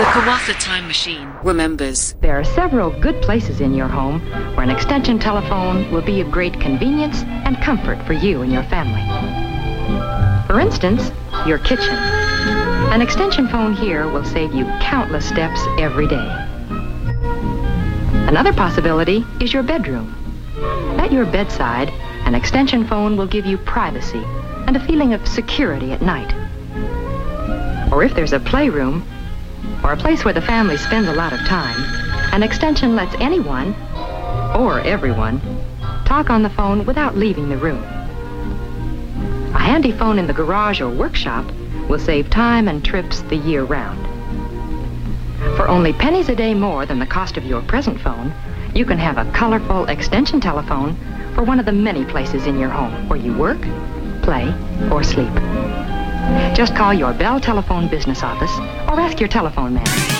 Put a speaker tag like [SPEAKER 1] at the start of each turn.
[SPEAKER 1] Kawatha Time Machine remembers.
[SPEAKER 2] There are several good places in your home where an extension telephone will be of great convenience and comfort for you and your family. For instance, your kitchen. An extension phone here will save you countless steps every day. Another possibility is your bedroom. At your bedside, an extension phone will give you privacy and a feeling of security at night. Or if there's a playroom, or a place where the family spends a lot of time, an extension lets anyone, or everyone, talk on the phone without leaving the room. A handy phone in the garage or workshop will save time and trips the year round. For only pennies a day more than the cost of your present phone, you can have a colorful extension telephone for one of the many places in your home where you work, play, or sleep. Just call your Bell Telephone business office or ask your telephone man.